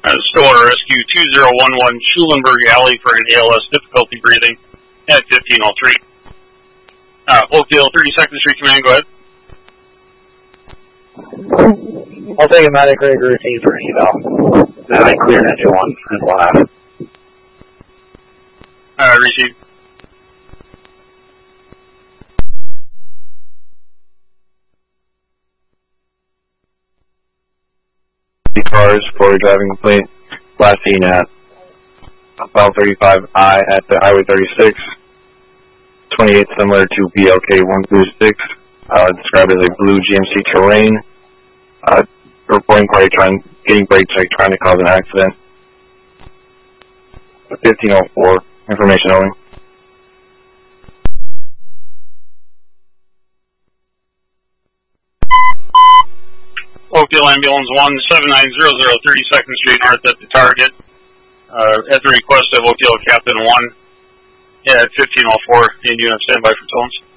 Stillwater Rescue 2011 Schulenburg Alley for an ALS difficulty breathing at 1503. Oakdale 32nd Street Command, go ahead. I'll take a medic rig routine for an eval. And I clear engine 1 and we'll have. Receive. Cars, forward driving complaint, last seen at about 35I at the Highway 36, 28 similar to BLK 126, described as a blue GMC Terrain, reporting party getting brake check, trying to cause an accident. 1504, information only. Oakdale Ambulance 17900 32nd Street North at the target. At the request of Oakdale Captain 1 at 1504, and you have standby for tones.